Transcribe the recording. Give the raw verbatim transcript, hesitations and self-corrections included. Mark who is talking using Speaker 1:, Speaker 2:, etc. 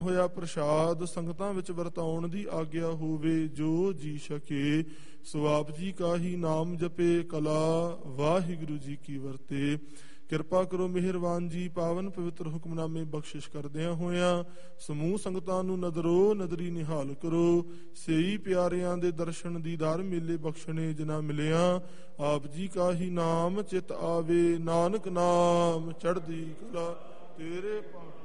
Speaker 1: ਹੋਇਆ ਪ੍ਰਸ਼ਾਦ ਸੰਗਤਾਂ ਵਿੱਚ ਵਰਤਾਉਣ ਦੀ ਆਗਿਆ ਹੋਵੇ। ਜੋ ਜੀ ਸਕੇ ਸੋ ਆਪ ਜੀ ਕਾ ਹੀ ਨਾਮ ਜਪੇ, ਕਲਾ ਵਾਹਿਗੁਰੂ ਜੀ ਕੀ ਵਰਤੇ। ਕਿਰਪਾ ਕਰੋ ਮਿਹਰਬਾਨ ਜੀ, ਪਾਵਨ ਪਵਿੱਤਰ ਹੁਕਮਨਾਮੇ ਬਖਸ਼ਿਸ਼ ਕਰਦਿਆਂ ਹੋਇਆਂ ਸਮੂਹ ਸੰਗਤਾਂ ਨੂੰ ਨਦਰੋ ਨਦਰੀ ਨਿਹਾਲ ਕਰੋ। ਸਈ ਪਿਆਰਿਆਂ ਦੇ ਦਰਸ਼ਨ ਦੀਦਾਰ ਮੇਲੇ ਬਖਸ਼ਣੇ ਜਿਨਾ ਮਿਲਿਆ, ਆਪ ਜੀ ਕਾ ਹੀ ਨਾਮ ਚਿਤ ਆਵੇ। ਨਾਨਕ ਨਾਮ ਚੜ੍ਹਦੀ ਕਲਾ ਤੇਰੇ ਪਾ